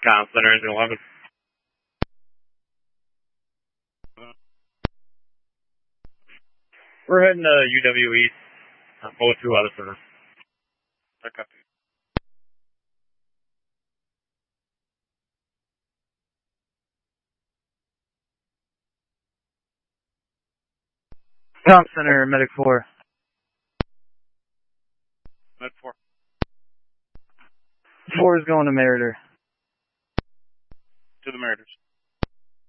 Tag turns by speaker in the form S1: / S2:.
S1: Con Center, engine 11. We're heading to UW East, 02 out of service. Okay.
S2: Com Center, Medic 4.
S1: Med 4.
S2: 4 is going to Meritor.